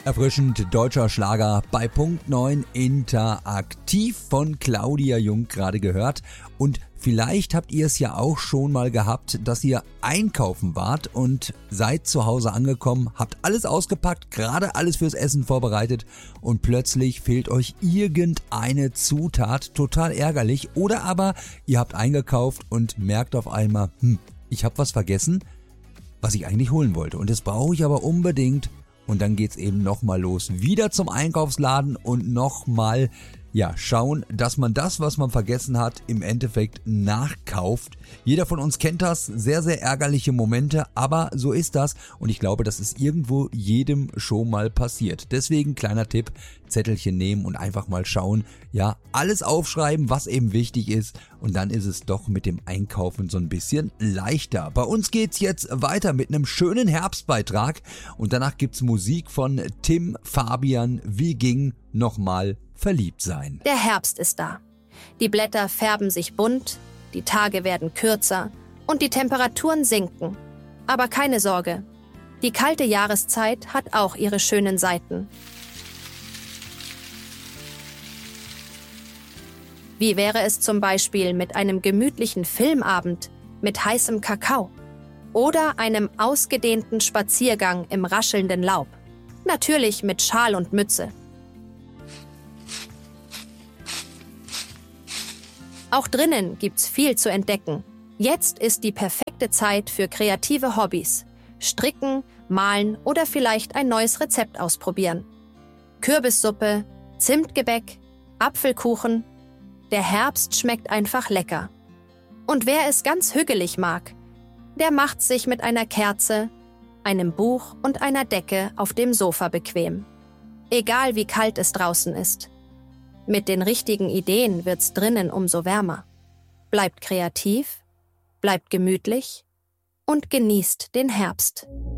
Erfrischend deutscher Schlager bei Punkt 9 interaktiv von Claudia Jung gerade gehört. Und vielleicht habt ihr es ja auch schon mal gehabt, dass ihr einkaufen wart und seid zu Hause angekommen, habt alles ausgepackt, gerade alles fürs Essen vorbereitet und plötzlich fehlt euch irgendeine Zutat, total ärgerlich. Oder aber ihr habt eingekauft und merkt auf einmal, ich habe was vergessen, was ich eigentlich holen wollte und das brauche ich aber unbedingt. Und dann geht's eben nochmal los. Wieder zum Einkaufsladen und nochmal schauen, dass man das, was man vergessen hat, im Endeffekt nachkauft. Jeder von uns kennt das, sehr, sehr ärgerliche Momente, aber so ist das und ich glaube, das ist irgendwo jedem schon mal passiert. Deswegen kleiner Tipp, Zettelchen nehmen und einfach mal schauen, alles aufschreiben, was eben wichtig ist und dann ist es doch mit dem Einkaufen so ein bisschen leichter. Bei uns geht's jetzt weiter mit einem schönen Herbstbeitrag und danach gibt's Musik von Tim Fabian, Wie ging nochmal verliebt sein. Der Herbst ist da. Die Blätter färben sich bunt, die Tage werden kürzer und die Temperaturen sinken. Aber keine Sorge, die kalte Jahreszeit hat auch ihre schönen Seiten. Wie wäre es zum Beispiel mit einem gemütlichen Filmabend mit heißem Kakao oder einem ausgedehnten Spaziergang im raschelnden Laub? Natürlich mit Schal und Mütze. Auch drinnen gibt's viel zu entdecken. Jetzt ist die perfekte Zeit für kreative Hobbys. Stricken, malen oder vielleicht ein neues Rezept ausprobieren. Kürbissuppe, Zimtgebäck, Apfelkuchen. Der Herbst schmeckt einfach lecker. Und wer es ganz hügelig mag, der macht sich mit einer Kerze, einem Buch und einer Decke auf dem Sofa bequem. Egal wie kalt es draußen ist. Mit den richtigen Ideen wird's drinnen umso wärmer. Bleibt kreativ, bleibt gemütlich und genießt den Herbst.